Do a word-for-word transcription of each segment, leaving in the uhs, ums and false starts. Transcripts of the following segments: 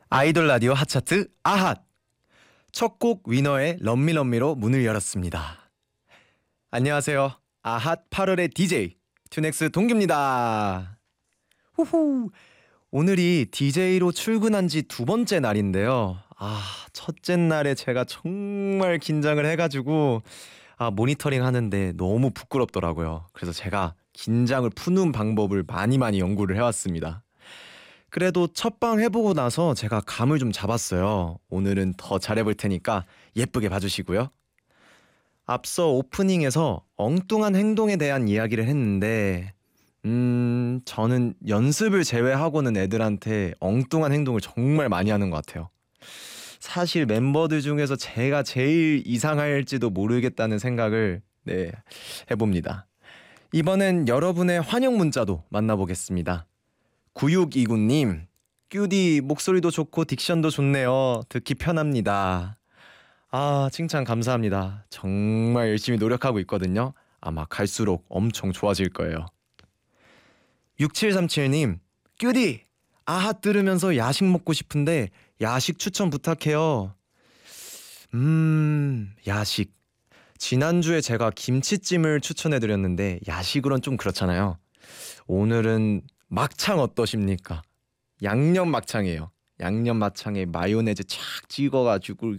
아이돌 라디오 핫차트 아핫 첫 곡 위너의 럼미럼미로 문을 열었습니다. 안녕하세요. 아핫 팔월의 디제이 튜넥스 동규입니다. 후후. 오늘이 디제이로 출근한 지 두 번째 날인데요. 아, 첫째 날에 제가 정말 긴장을 해가지고 아, 모니터링 하는데 너무 부끄럽더라고요. 그래서 제가 긴장을 푸는 방법을 많이 많이 연구를 해왔습니다. 그래도 첫방 해보고 나서 제가 감을 좀 잡았어요. 오늘은 더 잘해볼 테니까 예쁘게 봐주시고요. 앞서 오프닝에서 엉뚱한 행동에 대한 이야기를 했는데 음... 저는 연습을 제외하고는 애들한테 엉뚱한 행동을 정말 많이 하는 것 같아요. 사실 멤버들 중에서 제가 제일 이상할지도 모르겠다는 생각을 네, 해봅니다. 이번엔 여러분의 환영 문자도 만나보겠습니다. 구육이구 님, 큐디 목소리도 좋고 딕션도 좋네요. 듣기 편합니다. 아, 칭찬 감사합니다. 정말 열심히 노력하고 있거든요. 아마 갈수록 엄청 좋아질 거예요. 육칠삼칠 님, 큐디 아핫 들으면서 야식 먹고 싶은데 야식 추천 부탁해요. 음, 야식. 지난주에 제가 김치찜을 추천해드렸는데 야식으론 좀 그렇잖아요. 오늘은 막창 어떠십니까? 양념 막창이에요. 양념 막창에 마요네즈 착 찍어가지고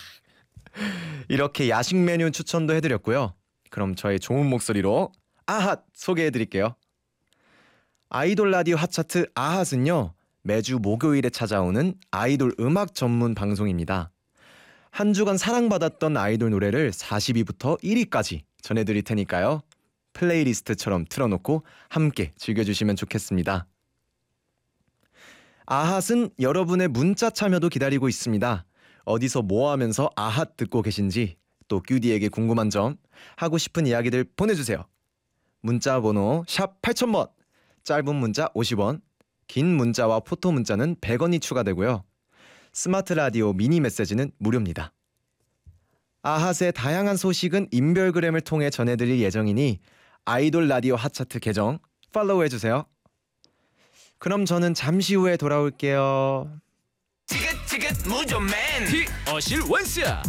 이렇게 야식 메뉴 추천도 해드렸고요. 그럼 저의 좋은 목소리로 아핫 소개해드릴게요. 아이돌 라디오 핫차트 아핫은요, 매주 목요일에 찾아오는 아이돌 음악 전문 방송입니다. 한 주간 사랑받았던 아이돌 노래를 사십 위부터 일 위까지 전해드릴 테니까요. 플레이리스트처럼 틀어놓고 함께 즐겨주시면 좋겠습니다. 아핫은 여러분의 문자 참여도 기다리고 있습니다. 어디서 뭐하면서 아핫 듣고 계신지, 또 큐디에게 궁금한 점, 하고 싶은 이야기들 보내주세요. 문자 번호 샵 팔천 번, 짧은 문자 오십 원, 긴 문자와 포토 문자는 백 원이 추가되고요. 스마트 라디오 미니 메시지는 무료입니다. 아핫의 다양한 소식은 인별그램을 통해 전해드릴 예정이니 아이돌 라디오 핫차트 계정 팔로우 해주세요. 그럼 저는 잠시 후에 돌아올게요. 티켓 티켓 무조맨 티 어실 원스야